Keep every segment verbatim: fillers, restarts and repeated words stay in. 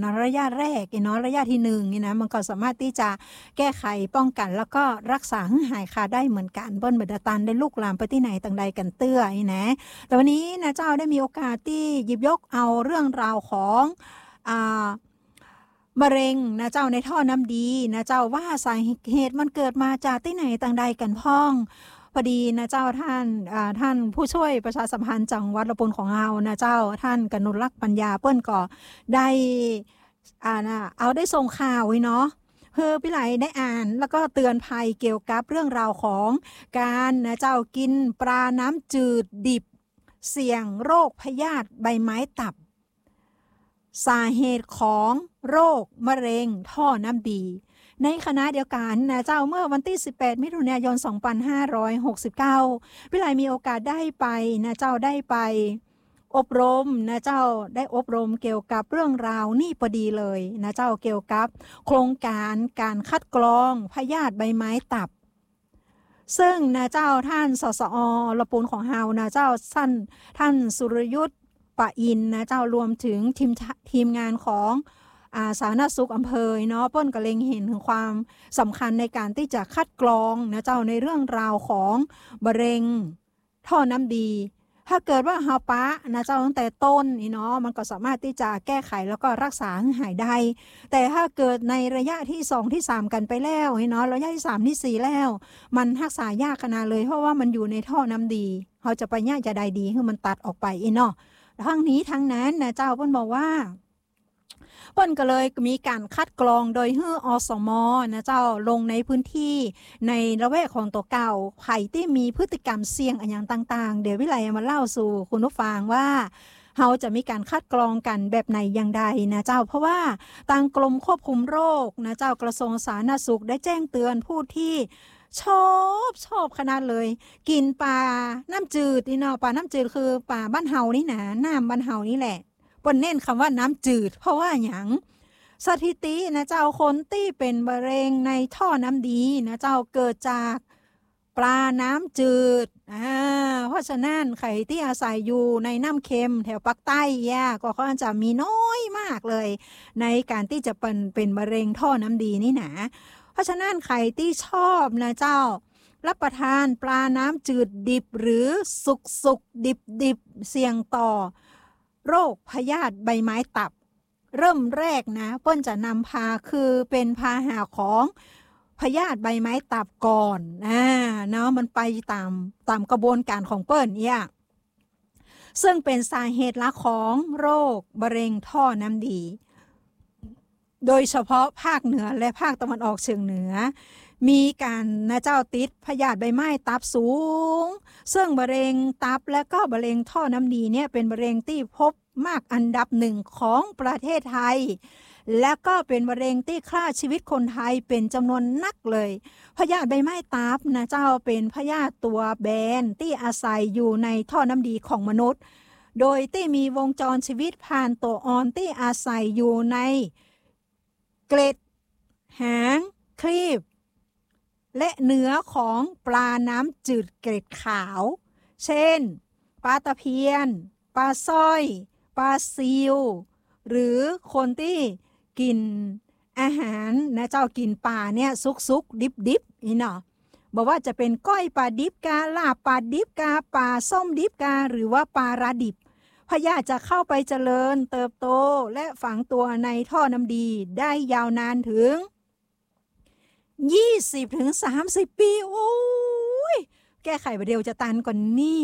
นะระยะแรกเนาะระยะที่หนึ่งนี่นะมันก็สามารถที่จะแก้ไขป้องกันแล้วก็รักษาให้หายขาดได้เหมือนกันเบิ้นบัดตันได้ลูกหลานไปที่ไหนต่างใดกันเตื้อนี่นะแต่วันนี้นะเจ้าได้มีโอกาสที่หยิบยกเอาเรื่องราวของอ่ามะเร็งนะเจ้าในท่อน้ำดีนะเจ้าว่าสาเหตุมันเกิดมาจากที่ไหนต่างใดกันพ้องพอดีนะเจ้าท่านท่านผู้ช่วยประชาสัมพันธ์จังหวัดลำพูนของเรานะเจ้าท่านกนุลักษ์ปัญญาเปิ้นก็ได้อ่านะเอาได้ส่งข่าวไว้เนาะเพื่อพี่ไหลได้อ่านแล้วก็เตือนภัยเกี่ยวกับเรื่องราวของการนะเจ้ากินปลาน้ำจืดดิบเสี่ยงโรคพยาธิใบไม้ตับสาเหตุของโรคมะเร็งท่อน้ำดีในคณะเดียวกันนะเจ้าเมื่อวันที่สิบแปดมิถุนายนสองพันห้าร้อยหกสิบเก้าพี่ไหลมีโอกาสได้ไปนะเจ้าได้ไปอบรมนะเจ้าได้อบรมเกี่ยวกับเรื่องราวนี่พอดีเลยนะเจ้าเกี่ยวกับโครงการการคัดกรองพยาธิใบไม้ตับซึ่งนะเจ้าท่านสสอลำพูนของเฮานะเจ้าท่านท่านสุรยุทธปะอินนะเจ้ารวมถึงทีมทีมงานของอาสาธารณสุขอำเภอเนาะเปิ้นก็เล็งเห็นถึงความสำคัญในการที่จะคัดกรองนะเจ้าในเรื่องราวของมะเร็งท่อน้ำดีถ้าเกิดว่าเฮาปะนะเจ้าตั้งแต่ต้นนี่เนาะมันก็สามารถที่จะแก้ไขแล้วก็รักษาให้หายได้แต่ถ้าเกิดในระยะที่สองที่สามกันไปแล้วเนาะระยะที่สามที่สี่แล้วมันรักษายากขนาดเลยเพราะว่ามันอยู่ในท่อน้ำดีเฮาจะไปยากจะได้ดีคือมันตัดออกไปเนาะทั้งนี้ทั้งนั้นนะเจ้าเปิ้นบอกว่าเปิ้นก็เลยมีการคัดกรองโดยให้อสมนะเจ้าลงในพื้นที่ในละแวกของตัวเก่าไผ่ที่มีพฤติกรรมเสี่ยงอย่างต่างๆเดี๋ยววิไลมาเล่าสู่คุณผู้ฟังว่าเฮาจะมีการคัดกรองกันแบบไหนอย่างใดนะเจ้าเพราะว่าทางกรมควบคุมโรคนะเจ้ากระทรวงสาธารณสุขได้แจ้งเตือนผู้ที่ชอบชอบขนาดเลยกินปลาน้ำจืดนี่เนาะปลาน้ำจืดคือปลาบ้านเฮานี่นะน้ำบ้านเฮานี่แหละเปิ้นเน้นคำว่าน้ำจืดเพราะว่าหยังสถิตินะเจ้าคนที่เป็นมะเร็งในท่อน้ำดีนะเจ้าเกิดจากปลาน้ำจืดอ่าเพราะฉะนั้นใครที่อาศัยอยู่ในน้ำเค็มแถวภาคใต้ย่าก็เขาจะมีน้อยมากเลยในการที่จะเป็นเป็นมะเร็งท่อน้ำดีนี่นะเพราะฉะนั้นใครที่ชอบนะเจ้ารับประทานปลาน้ำจืดดิบหรือสุกสุกดิบดิบเสี่ยงต่อโรคพยาธิใบไม้ตับเริ่มแรกนะเปิ้นจะนำพาคือเป็นพาหะของพยาธิใบไม้ตับก่อนอ่าเนาะมันไปตามตามกระบวนการของเปิ้นเนี่ยซึ่งเป็นสาเหตุหลักของโรคมะเร็งท่อน้ำดีโดยเฉพาะภาคเหนือและภาคตะวันออกเฉียงเหนือมีการนะเจ้าติดพยาธิใบไม้ตับสูงซึ่งมะเร็งตับและก็มะเร็งท่อน้ำดีเนี่ยเป็นมะเร็งที่พบมากอันดับหนึ่งของประเทศไทยและก็เป็นมะเร็งที่ฆ่าชีวิตคนไทยเป็นจำนวนนักเลยพยาธิใบไม้ตับนะเจ้าเป็นพยาธิตัวแบนที่อาศัยอยู่ในท่อน้ำดีของมนุษย์โดยที่มีวงจรชีวิตผ่านตัวอ่อนที่อาศัยอยู่ในเกล็ดหางครีบและเนื้อของปลาน้ำจืดเกล็ดขาวเช่นปลาตะเพียนปลาสร้อยปลาซิวหรือคนที่กินอาหารนะเจ้ากินปลาเนี่ยสุกๆดิบๆนี่เนาะบอกว่าจะเป็นก้อยปลาดิบกาลาบปลาดิบกาปลาส้มดิบกาหรือว่าปลาราดิบพยาธิจะเข้าไปเจริญเติบโตและฝังตัวในท่อน้ำดีได้ยาวนานถึงยี่สิบถึงสามสิบปีโอ้ยแก้ไขประเดี๋ยวจะตันก่อนนี่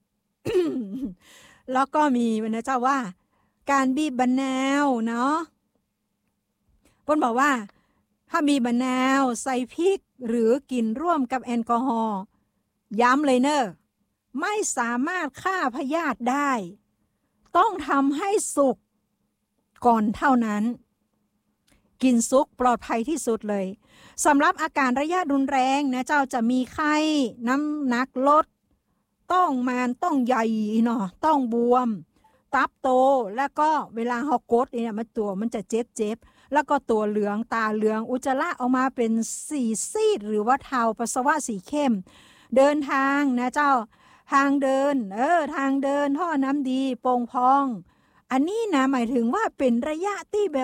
แล้วก็มีนะเจ้าว่าการบีบมะนาวเนาะเพิ่นบอกว่าถ้ามีมะนาวใส่พริกหรือกินร่วมกับแอลกอฮอล์ย้ำเลยเนอะไม่สามารถฆ่าพยาธิได้ต้องทำให้สุกก่อนเท่านั้นกินสุกปลอดภัยที่สุดเลยสำหรับอาการระยะรุนแรงนะเจ้าจะมีไข้น้ำหนักลดต้องมานต้องใหญ่เนาะต้องบวมตับโตแล้วก็เวลาเฮากดเนี่ยมันตัวมันจะเจ็บๆแล้วก็ตัวเหลืองตาเหลืองอุจจาระออกมาเป็นสีซีดหรือว่าเทาปัสสาวะสีเข้มเดินทางนะเจ้าทางเดินเออทางเดินท่อน้ำดีโป่งพองอันนี้นะหมายถึงว่าเป็นระยะที่แบบ